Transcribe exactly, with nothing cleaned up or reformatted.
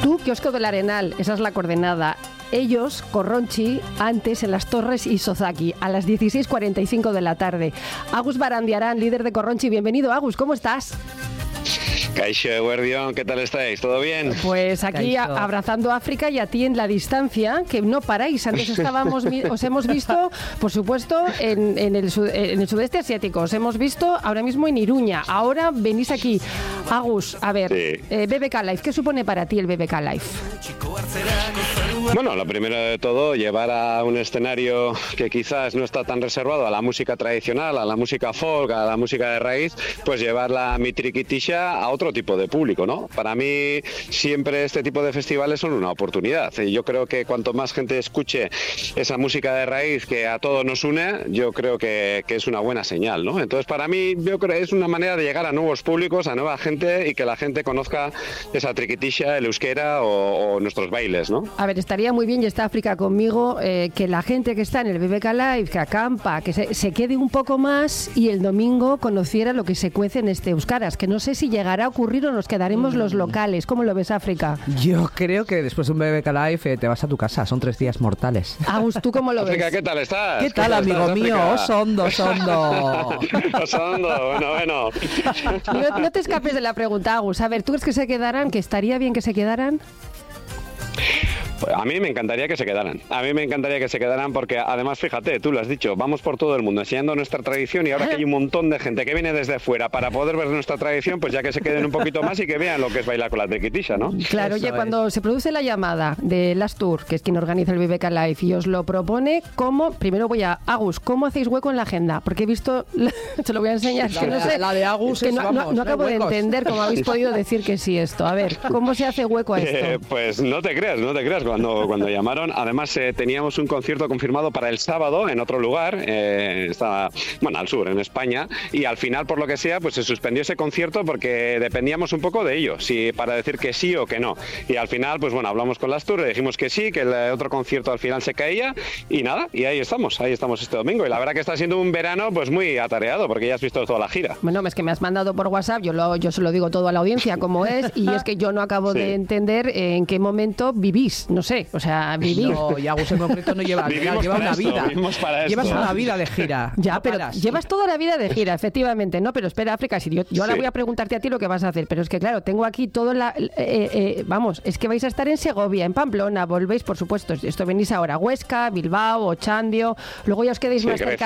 Tú, Kiosco del Arenal, esa es la coordenada. Ellos, Corronchi, antes en Las Torres y Sozaki, a las dieciséis cuarenta y cinco de la tarde. Agus Barandiarán, líder de Corronchi. Bienvenido, Agus, ¿cómo estás? Kaixo, Eguerdión, ¿qué tal estáis? ¿Todo bien? Pues aquí a, abrazando África y a ti en la distancia, que no paráis. Antes estábamos, os hemos visto, por supuesto, en, en, el, en el sudeste asiático. Os hemos visto ahora mismo en Iruña. Ahora venís aquí. Agus, a ver, sí. eh, B B K Live, ¿qué supone para ti el B B K Live? Bueno, lo primero de todo, llevar a un escenario que quizás no está tan reservado a la música tradicional, a la música folk, a la música de raíz, pues llevar la mi triquitisha a otro tipo de público, ¿no? Para mí siempre este tipo de festivales son una oportunidad. Y yo creo que cuanto más gente escuche esa música de raíz que a todos nos une, yo creo que, que es una buena señal, ¿no? Entonces, para mí, yo creo que es una manera de llegar a nuevos públicos, a nueva gente y que la gente conozca esa triquitisha, el euskera o, o nuestros bailes, ¿no? A ver, estaría muy bien, y está África conmigo, eh, que la gente que está en el B B K Live, que acampa, que se, se quede un poco más y el domingo conociera lo que se cuece en este Euskaras, que no sé si llegará a ocurrir o nos quedaremos mm. los locales. ¿Cómo lo ves, África? Yo creo que después de un B B K Live eh, te vas a tu casa, son tres días mortales. Agus, ¿tú cómo lo África, ves? ¿qué tal estás? ¿Qué tal, amigo estás, mío? Osondo, osondo. Osondo, bueno, bueno. No, no te escapes de la pregunta, Agus. A ver, ¿tú crees que se quedarán? ¿Que estaría bien que se quedaran? A mí me encantaría que se quedaran. A mí me encantaría que se quedaran porque, además, fíjate, tú lo has dicho, vamos por todo el mundo enseñando nuestra tradición y ahora que hay un montón de gente que viene desde fuera para poder ver nuestra tradición, pues ya que se queden un poquito más y que vean lo que es bailar con la triquitisha, ¿no? Claro, oye, cuando se produce la llamada de Last Tour, que es quien organiza el B B K Live, y os lo propone, ¿cómo? Primero voy a Agus, ¿cómo hacéis hueco en la agenda? Porque he visto, te lo voy a enseñar, la, que no sé, la de Agus que es, no, vamos, no, no acabo de entender cómo habéis podido decir que sí esto. A ver, ¿cómo se hace hueco a esto? Eh, pues no te creas, no te creas, cuando, cuando llamaron, además eh, teníamos un concierto confirmado para el sábado en otro lugar, eh, está, bueno, al sur, en España, y al final, por lo que sea, pues se suspendió ese concierto porque dependíamos un poco de ello, si para decir que sí o que no. Y al final, pues bueno, hablamos con las Tour, le dijimos que sí, que el otro concierto al final se caía, y nada, y ahí estamos, ahí estamos este domingo. Y la verdad que está siendo un verano pues muy atareado, porque ya has visto toda la gira. Bueno, es que me has mandado por WhatsApp, yo, lo, yo se lo digo todo a la audiencia como es, y es que yo no acabo sí. de entender en qué momento vivís, no sé, o sea, vivís. No, y Agus en concreto no lleva, lleva una esto, vida. Llevas esto. una vida de gira. Ya, no pero paras. llevas toda la vida de gira, efectivamente. No, pero espera, África, si yo, yo ahora sí. voy a preguntarte a ti lo que vas a hacer, pero es que claro, tengo aquí todo la... Eh, eh, vamos, es que vais a estar en Segovia, en Pamplona, volvéis, por supuesto, esto venís ahora, Huesca, Bilbao, Ochandio, luego ya os quedéis sí, más cerca